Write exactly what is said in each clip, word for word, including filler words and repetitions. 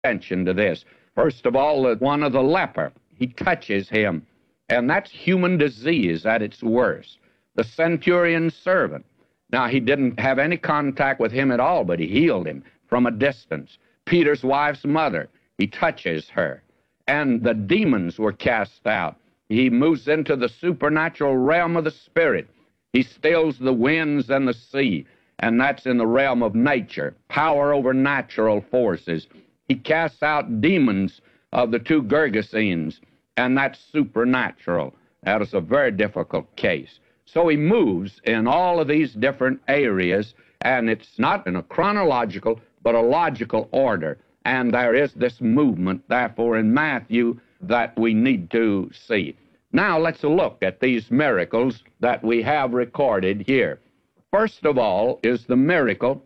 attention to this. First of all, the one of the leper, he touches him, and that's human disease at its worst. The centurion's servant, now he didn't have any contact with him at all, but he healed him from a distance. Peter's wife's mother, he touches her, and the demons were cast out. He moves into the supernatural realm of the Spirit. He stills the winds and the sea, and that's in the realm of nature, power over natural forces. He casts out demons of the two Gergesenes, and that's supernatural. That is a very difficult case. So he moves in all of these different areas, and it's not in a chronological, but a logical order. And there is this movement, therefore, in Matthew that we need to see. Now let's look at these miracles that we have recorded here. First of all is the miracle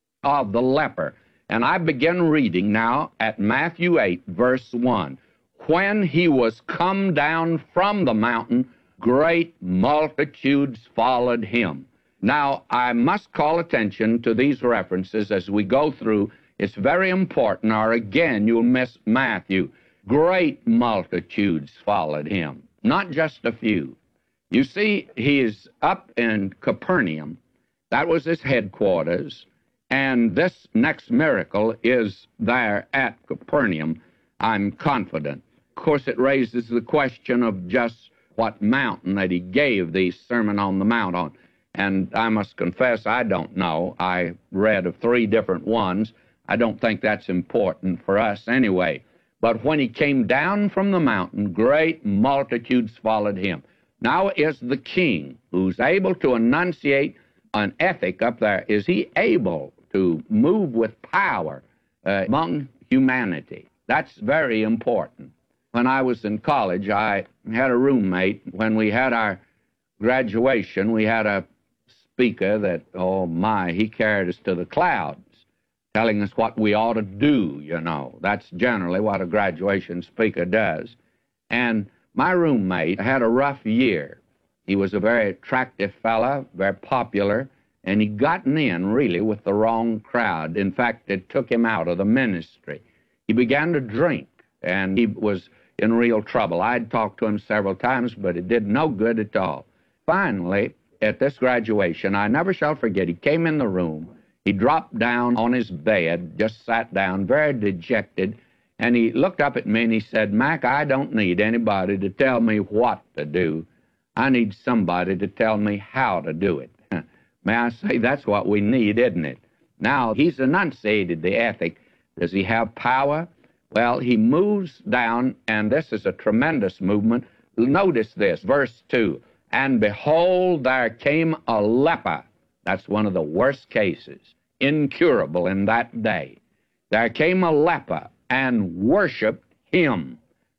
of the leper. And I begin reading now at Matthew eight, verse one. When he was come down from the mountain, great multitudes followed him. Now, I must call attention to these references as we go through. It's very important, or again, you'll miss Matthew. Great multitudes followed him, not just a few. You see, he is up in Capernaum. That was his headquarters. And this next miracle is there at Capernaum, I'm confident. Of course, it raises the question of just what mountain that he gave the Sermon on the Mount on. And I must confess, I don't know. I read of three different ones. I don't think that's important for us anyway. But when he came down from the mountain, great multitudes followed him. Now is the king who's able to enunciate an ethic up there, is he able to move with power uh, among humanity? That's very important. When I was in college, I had a roommate. When we had our graduation, we had a speaker that, oh my, he carried us to the clouds, telling us what we ought to do, you know. That's generally what a graduation speaker does. And my roommate had a rough year. He was a very attractive fellow, very popular, and he'd gotten in, really, with the wrong crowd. In fact, it took him out of the ministry. He began to drink, and he was in real trouble. I'd talked to him several times, but it did no good at all. Finally, at this graduation, I never shall forget, he came in the room. He dropped down on his bed, just sat down, very dejected, and he looked up at me and he said, Mac, I don't need anybody to tell me what to do. I need somebody to tell me how to do it. May I say, that's what we need, isn't it? Now, he's enunciated the ethic. Does he have power? Well, he moves down, and this is a tremendous movement. Notice this, verse two. And behold, there came a leper. That's one of the worst cases, incurable in that day. There came a leper and worshipped him,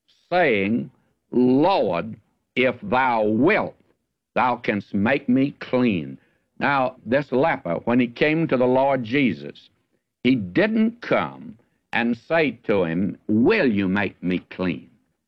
saying, Lord, if thou wilt, thou canst make me clean. Now, this leper, when he came to the Lord Jesus, he didn't come and say to him, will you make me clean?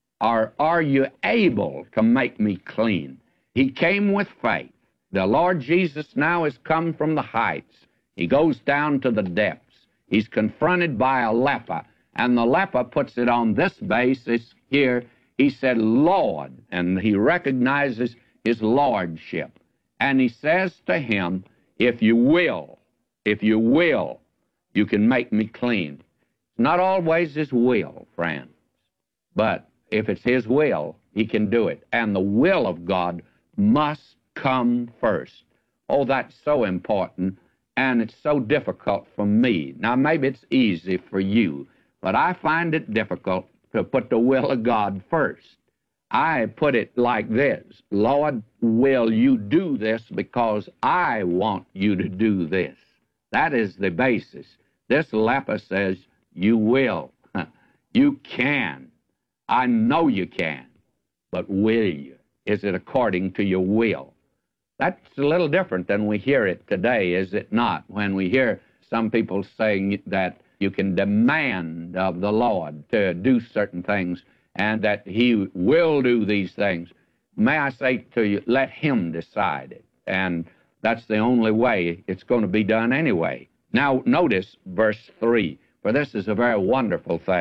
Or are you able to make me clean? He came with faith. The Lord Jesus now has come from the heights. He goes down to the depths. He's confronted by a leper, and the leper puts it on this basis here. He said, Lord, and he recognizes his lordship. And he says to him, if you will, if you will, you can make me clean. It's not always his will, friends, but if it's his will, he can do it. And the will of God must come first. Oh, that's so important, and it's so difficult for me. Now, maybe it's easy for you, but I find it difficult to put the will of God first. I put it like this, Lord, will you do this because I want you to do this? That is the basis. This leper says, you will. You can. I know you can. But will you? Is it according to your will? That's a little different than we hear it today, is it not? When we hear some people saying that you can demand of the Lord to do certain things and that he will do these things. May I say to you, let him decide it. And that's the only way it's going to be done anyway. Now, notice verse three. for this is a very wonderful thing.